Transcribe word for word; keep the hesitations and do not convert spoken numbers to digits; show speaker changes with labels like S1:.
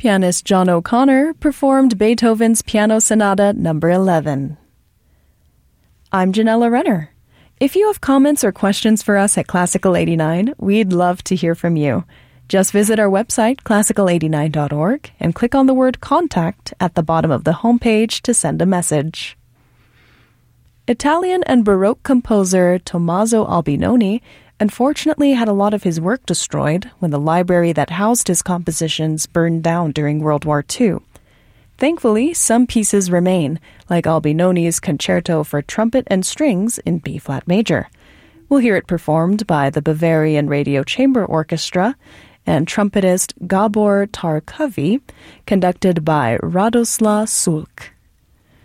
S1: Pianist John O'Connor performed Beethoven's Piano Sonata number eleven. I'm Janella Renner. If you have comments or questions for us at Classical eighty-nine, we'd love to hear from you. Just visit our website, classical eighty-nine dot org, and click on the word Contact at the bottom of the homepage to send a message. Italian and Baroque composer Tommaso Albinoni unfortunately had a lot of his work destroyed when the library that housed his compositions burned down during World War Two. Thankfully, some pieces remain, like Albinoni's Concerto for Trumpet and Strings in B-flat major. We'll hear it performed by the Bavarian Radio Chamber Orchestra and trumpetist Gabor Tarkowy, conducted by Radoslaw Sulk.